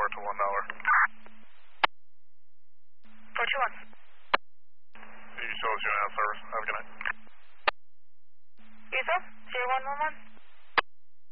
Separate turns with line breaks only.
4 to $1.
421.
You show us your service. Have a good night.
Diesel, 0111.